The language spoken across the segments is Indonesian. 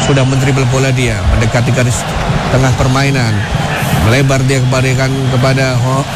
sudah mendribble bola dia, mendekati garis tengah permainan, melebar dia kepada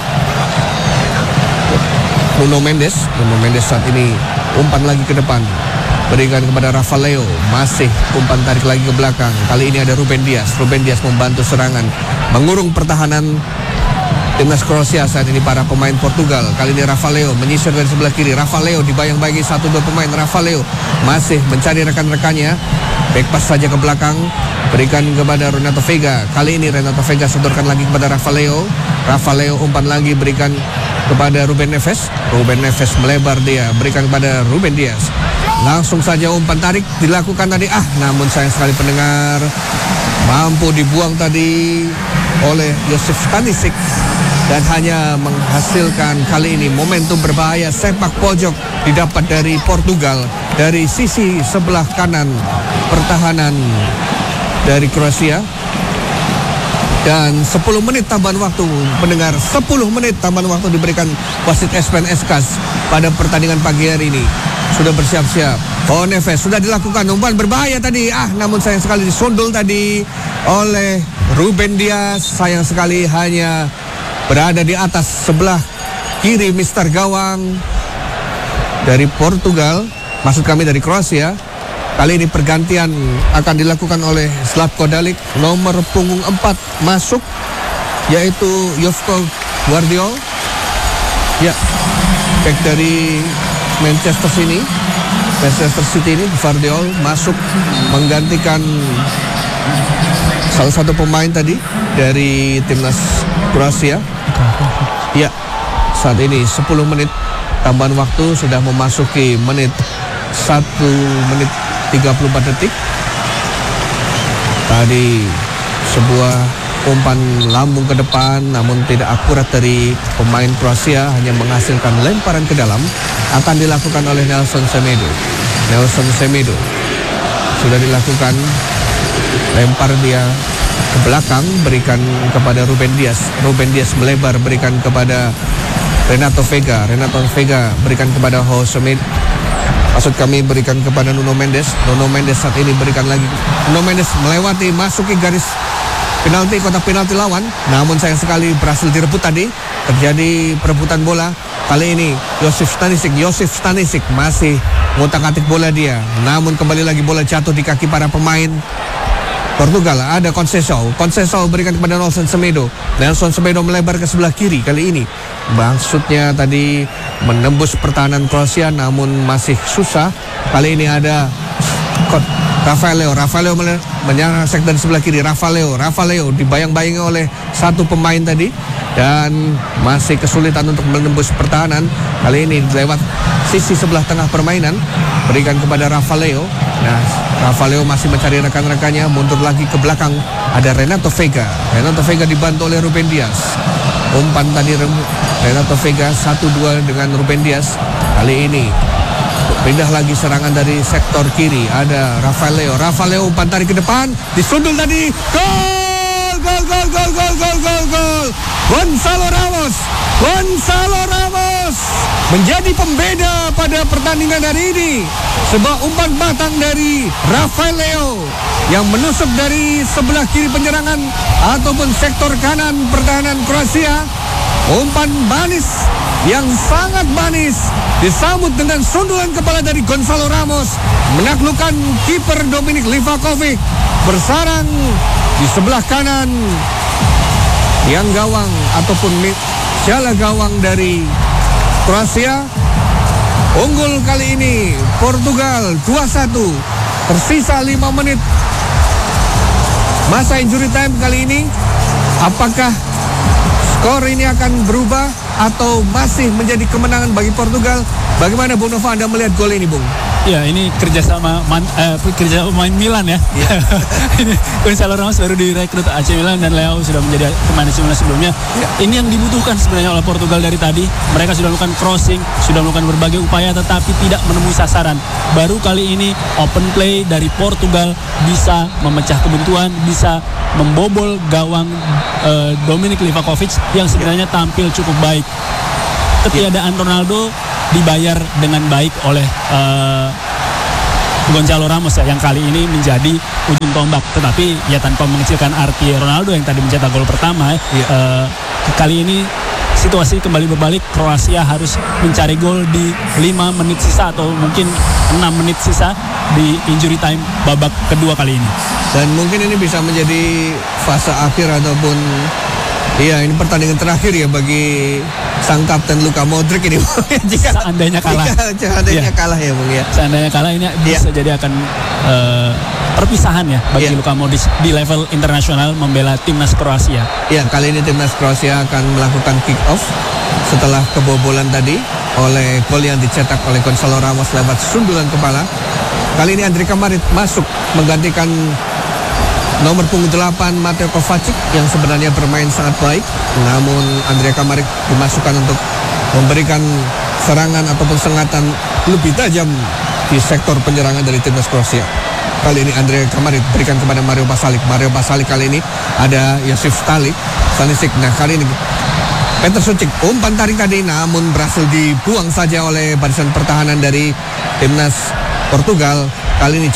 Nuno Mendes saat ini umpan lagi ke depan, berikan kepada Rafael, masih umpan tarik lagi ke belakang. Kali ini ada Ruben Dias membantu serangan, mengurung pertahanan timnas Kroasia saat ini para pemain Portugal. Kali ini Rafael menyisir dari sebelah kiri. Rafael dibayang-bayangi 1-2 pemain. Rafael masih mencari rekan-rekannya. Back pass saja ke belakang, berikan kepada Renato Veiga. Kali ini Renato Veiga sodorkan lagi kepada Rafael umpan lagi, berikan kepada Ruben Neves melebar dia, berikan kepada Ruben Dias. Langsung saja umpan tarik dilakukan tadi, namun sayang sekali pendengar, mampu dibuang tadi oleh Josip Stanisic dan hanya menghasilkan kali ini momentum berbahaya. Sepak pojok didapat dari Portugal dari sisi sebelah kanan pertahanan dari Kroasia. Dan 10 menit tambahan waktu, pendengar, 10 menit tambahan waktu diberikan wasit Espen Eskas pada pertandingan pagi hari ini. Sudah bersiap-siap. Neves sudah dilakukan umpan berbahaya tadi, namun sayang sekali disundul tadi oleh Ruben Dias. Sayang sekali hanya berada di atas sebelah kiri Mister Gawang dari Portugal, maksud kami dari Kroasia. Kali ini pergantian akan dilakukan oleh Zlatko Dalic, nomor punggung 4 masuk, yaitu Joško Gvardiol. Ya, back dari Manchester City ini, Gvardiol masuk menggantikan salah satu pemain tadi dari timnas Kroasia. Ya, saat ini 10 menit tambahan waktu sudah memasuki 1 menit 34 detik. Tadi sebuah umpan lambung ke depan, namun tidak akurat dari pemain Kroasia, hanya menghasilkan lemparan ke dalam. Akan dilakukan oleh Nelson Semedo sudah dilakukan, lempar dia ke belakang, berikan kepada Ruben Dias melebar, berikan kepada Renato Veiga berikan kepada maksud kami berikan kepada Nuno Mendes saat ini berikan lagi. Nuno Mendes melewati, masuki garis penalti, kotak penalti lawan, namun sayang sekali berhasil direbut tadi. Terjadi perebutan bola. Kali ini Josip Stanisic masih ngotak-atik bola dia, namun kembali lagi bola jatuh di kaki para pemain Portugal. Ada Conceição berikan kepada Nelson Semedo melebar ke sebelah kiri. Kali ini maksudnya tadi menembus pertahanan Kroasia, namun masih susah. Kali ini ada Rafael menyerang sektor dari sebelah kiri. Rafael dibayang-bayangi oleh satu pemain tadi dan masih kesulitan untuk menembus pertahanan. Kali ini lewat sisi sebelah tengah permainan, berikan kepada Rafael. Nah, Rafael masih mencari rekan-rekannya, mundur lagi ke belakang. Ada Renato Veiga dibantu oleh Ruben Dias. Umpan tadi Renato Veiga 1-2 dengan Ruben Dias. Kali ini pindah lagi serangan dari sektor kiri. Ada Rafael umpan tarik ke depan, disundul tadi. Gol! Gonçalo Ramos menjadi pembeda pada pertandingan hari ini. Sebuah umpan batang dari Rafael yang menusuk dari sebelah kiri penyerangan ataupun sektor kanan pertahanan Kroasia. Umpan manis yang sangat manis disambut dengan sundulan kepala dari Gonçalo Ramos, menaklukkan kiper Dominik Livakovic. Bersarang di sebelah kanan yang gawang ataupun jala gawang dari Kroasia. Unggul kali ini Portugal 2-1. Tersisa 5 menit masa injury time kali ini. Apakah skor ini akan berubah atau masih menjadi kemenangan bagi Portugal? Bagaimana Bung Nova, Anda melihat gol ini, Bung? Ya, ini kerjasama pemain Milan ya. Ini Gonçalo Ramos baru direkrut AC Milan dan Leo sudah menjadi pemain AC Milan sebelumnya. Ini yang dibutuhkan sebenarnya oleh Portugal dari tadi. Mereka sudah melakukan crossing, sudah melakukan berbagai upaya tetapi tidak menemui sasaran. Baru kali ini open play dari Portugal bisa memecah kebuntuan, bisa membobol gawang Dominik Livakovic yang sebenarnya tampil cukup baik. Ketiadaan Ronaldo dibayar dengan baik oleh Gonzalo Ramos ya, yang kali ini menjadi ujung tombak. Tetapi ya tanpa mengecilkan arti Ronaldo yang tadi mencetak gol pertama kali ini situasi kembali berbalik. Kroasia harus mencari gol di 5 menit sisa atau mungkin 6 menit sisa di injury time babak kedua kali ini. Dan mungkin ini bisa menjadi fase akhir ataupun ini pertandingan terakhir ya bagi sang kapten Luka Modric ini. Jika seandainya kalah. Seandainya kalah ya Bung ya. Seandainya kalah ini bisa jadi akan perpisahan ya bagi Luka Modric di level internasional membela timnas Kroasia. Ya, kali ini timnas Kroasia akan melakukan kick off setelah kebobolan tadi oleh gol yang dicetak oleh Gonzalo Ramos lewat sundulan kepala. Kali ini Andrija Kramaric masuk menggantikan nomor punggung 8 Mateo Kovacic yang sebenarnya bermain sangat baik. Namun Andrija Kramaric dimasukkan untuk memberikan serangan ataupun sengatan lebih tajam di sektor penyerangan dari timnas Kroasia. Kali ini Andrija Kramaric berikan kepada Mario Pasalic. Mario Pasalic kali ini ada Josip Stanisic. Nah kali ini Petar Sucic umpan tarik tadi namun berhasil dibuang saja oleh barisan pertahanan dari timnas Portugal. Kali ini